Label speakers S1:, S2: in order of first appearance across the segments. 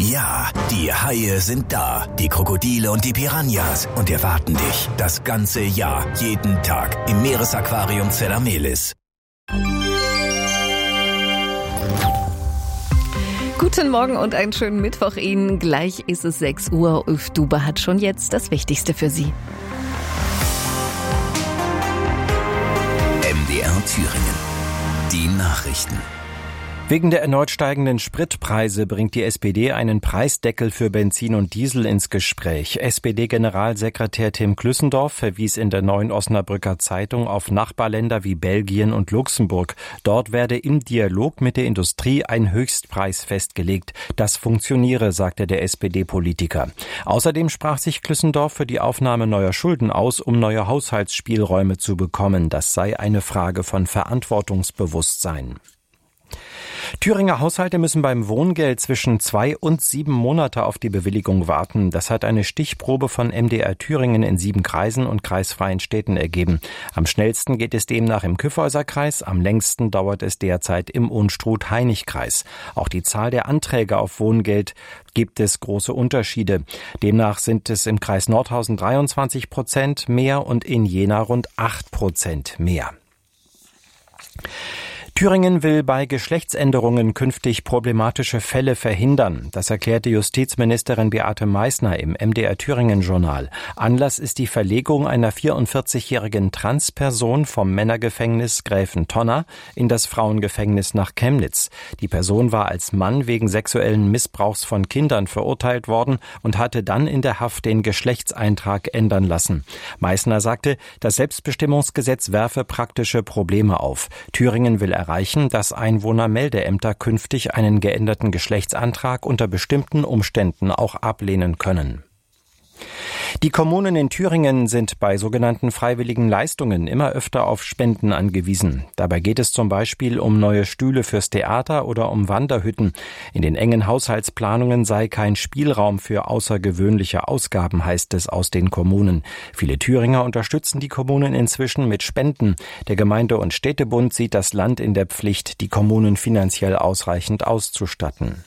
S1: Ja, die Haie sind da, die Krokodile und die Piranhas und erwarten dich das ganze Jahr, jeden Tag im Meeresaquarium Zelamelis.
S2: Guten Morgen und einen schönen Mittwoch Ihnen. Gleich ist es 6 Uhr. Ulf Dube hat schon jetzt das Wichtigste für Sie.
S1: MDR Thüringen. Die Nachrichten.
S3: Wegen der erneut steigenden Spritpreise bringt die SPD einen Preisdeckel für Benzin und Diesel ins Gespräch. SPD-Generalsekretär Tim Klüssendorf verwies in der Neuen Osnabrücker Zeitung auf Nachbarländer wie Belgien und Luxemburg. Dort werde im Dialog mit der Industrie ein Höchstpreis festgelegt. Das funktioniere, sagte der SPD-Politiker. Außerdem sprach sich Klüssendorf für die Aufnahme neuer Schulden aus, um neue Haushaltsspielräume zu bekommen. Das sei eine Frage von Verantwortungsbewusstsein. Thüringer Haushalte müssen beim Wohngeld zwischen 2 und 7 Monate auf die Bewilligung warten. Das hat eine Stichprobe von MDR Thüringen in 7 Kreisen und kreisfreien Städten ergeben. Am schnellsten geht es demnach im Kyffhäuser-Kreis, am längsten dauert es derzeit im Unstrut-Hainich-Kreis. Auch die Zahl der Anträge auf Wohngeld gibt es große Unterschiede. Demnach sind es im Kreis Nordhausen 23% mehr und in Jena rund 8% mehr. Thüringen will bei Geschlechtsänderungen künftig problematische Fälle verhindern. Das erklärte Justizministerin Beate Meißner im MDR Thüringen-Journal. Anlass ist die Verlegung einer 44-jährigen Transperson vom Männergefängnis Gräfentonner in das Frauengefängnis nach Chemnitz. Die Person war als Mann wegen sexuellen Missbrauchs von Kindern verurteilt worden und hatte dann in der Haft den Geschlechtseintrag ändern lassen. Meißner sagte, das Selbstbestimmungsgesetz werfe praktische Probleme auf. Thüringen will erreichen, dass Einwohnermeldeämter künftig einen geänderten Geschlechtsantrag unter bestimmten Umständen auch ablehnen können. Die Kommunen in Thüringen sind bei sogenannten freiwilligen Leistungen immer öfter auf Spenden angewiesen. Dabei geht es zum Beispiel um neue Stühle fürs Theater oder um Wanderhütten. In den engen Haushaltsplanungen sei kein Spielraum für außergewöhnliche Ausgaben, heißt es aus den Kommunen. Viele Thüringer unterstützen die Kommunen inzwischen mit Spenden. Der Gemeinde- und Städtebund sieht das Land in der Pflicht, die Kommunen finanziell ausreichend auszustatten.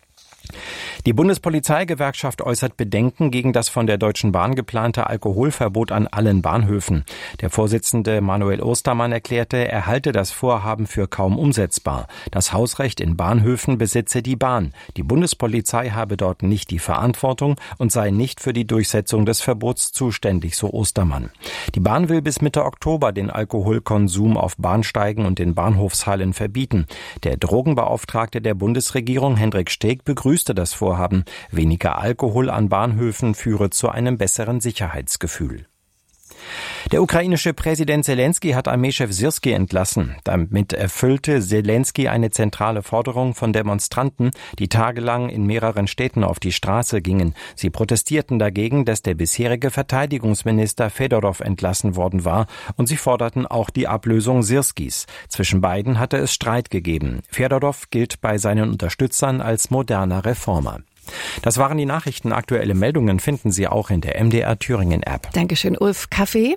S3: Die Bundespolizeigewerkschaft äußert Bedenken gegen das von der Deutschen Bahn geplante Alkoholverbot an allen Bahnhöfen. Der Vorsitzende Manuel Ostermann erklärte, er halte das Vorhaben für kaum umsetzbar. Das Hausrecht in Bahnhöfen besitze die Bahn. Die Bundespolizei habe dort nicht die Verantwortung und sei nicht für die Durchsetzung des Verbots zuständig, so Ostermann. Die Bahn will bis Mitte Oktober den Alkoholkonsum auf Bahnsteigen und in Bahnhofshallen verbieten. Der Drogenbeauftragte der Bundesregierung, Hendrik Steg, begrüßte das Vorhaben. Weniger Alkohol an Bahnhöfen führe zu einem besseren Sicherheitsgefühl. Der ukrainische Präsident Selensky hat Armeechef Syrski entlassen. Damit erfüllte Selensky eine zentrale Forderung von Demonstranten, die tagelang in mehreren Städten auf die Straße gingen. Sie protestierten dagegen, dass der bisherige Verteidigungsminister Fedorov entlassen worden war, und sie forderten auch die Ablösung Syrskis. Zwischen beiden hatte es Streit gegeben. Fedorov gilt bei seinen Unterstützern als moderner Reformer. Das waren die Nachrichten. Aktuelle Meldungen finden Sie auch in der MDR Thüringen App.
S2: Dankeschön, Ulf. Kaffee?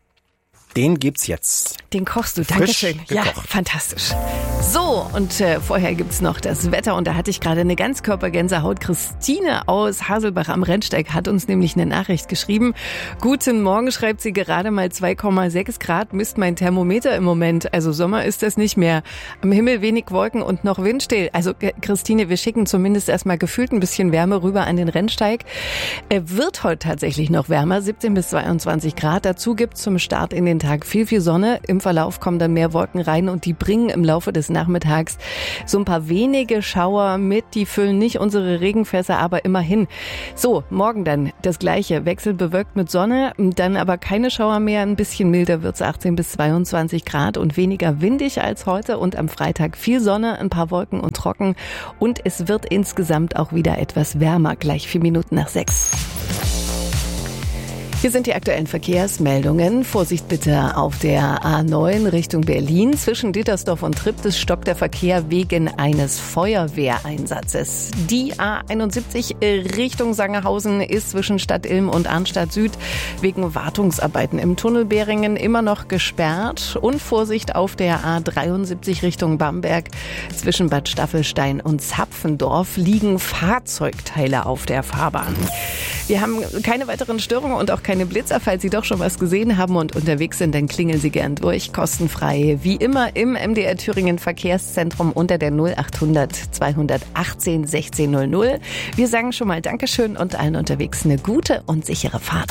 S3: Den gibt's jetzt.
S2: Den kochst du,
S3: Frisch
S2: Dankeschön.
S3: gekocht.
S2: Ja, fantastisch. So, und vorher gibt's noch das Wetter. Und da hatte ich gerade eine Ganzkörpergänsehaut. Christine aus Haselbach am Rennsteig hat uns nämlich eine Nachricht geschrieben. Guten Morgen, schreibt sie, gerade mal 2,6 Grad misst mein Thermometer im Moment. Also Sommer ist das nicht mehr. Am Himmel wenig Wolken und noch windstill. Also Christine, wir schicken zumindest erstmal gefühlt ein bisschen Wärme rüber an den Rennsteig. Wird heute tatsächlich noch wärmer, 17 bis 22 Grad. Dazu gibt's zum Start in den Tag viel Sonne. Im Verlauf kommen dann mehr Wolken rein und die bringen im Laufe des Nachmittags so ein paar wenige Schauer mit. Die füllen nicht unsere Regenfässer, aber immerhin. So, morgen dann das Gleiche. Wechselbewölkt mit Sonne, dann aber keine Schauer mehr. Ein bisschen milder wird's, 18 bis 22 Grad und weniger windig als heute. Und am Freitag viel Sonne, ein paar Wolken und trocken. Und es wird insgesamt auch wieder etwas wärmer. Gleich 4 Minuten nach 6. Hier sind die aktuellen Verkehrsmeldungen. Vorsicht bitte auf der A9 Richtung Berlin. Zwischen Dittersdorf und Triptis stockt der Verkehr wegen eines Feuerwehreinsatzes. Die A71 Richtung Sangerhausen ist zwischen Stadt Ilm und Arnstadt Süd wegen Wartungsarbeiten im Tunnel Beringen immer noch gesperrt. Und Vorsicht auf der A73 Richtung Bamberg. Zwischen Bad Staffelstein und Zapfendorf liegen Fahrzeugteile auf der Fahrbahn. Wir haben keine weiteren Störungen und auch keine Blitzer. Falls Sie doch schon was gesehen haben und unterwegs sind, dann klingeln Sie gern durch. Kostenfrei, wie immer, im MDR Thüringen Verkehrszentrum unter der 0800 218 1600. Wir sagen schon mal Dankeschön und allen unterwegs eine gute und sichere Fahrt.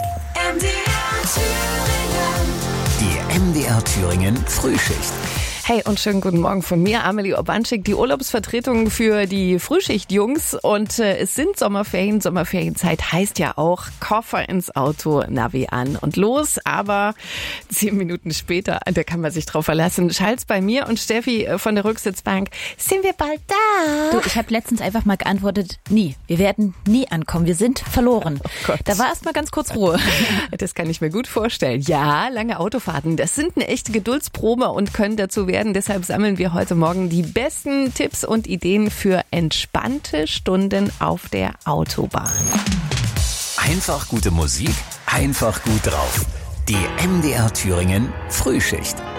S1: Die MDR Thüringen Frühschicht.
S2: Hey und schönen guten Morgen von mir, Amelie Obanschik, die Urlaubsvertretung für die Frühschichtjungs. Und es sind Sommerferien. Sommerferienzeit heißt ja auch Koffer ins Auto, Navi an und los. Aber 10 Minuten später, da kann man sich drauf verlassen. Schalt's bei mir und Steffi von der Rücksitzbank. Sind wir bald da?
S4: Du, ich habe letztens einfach mal geantwortet, nie. Wir werden nie ankommen. Wir sind verloren.
S2: Oh Gott.
S4: Da war erst mal ganz kurz Ruhe.
S2: Das kann ich mir gut vorstellen. Ja, lange Autofahrten, das sind eine echte Geduldsprobe und können dazu werden. Deshalb sammeln wir heute Morgen die besten Tipps und Ideen für entspannte Stunden auf der Autobahn.
S1: Einfach gute Musik, einfach gut drauf. Die MDR Thüringen Frühschicht.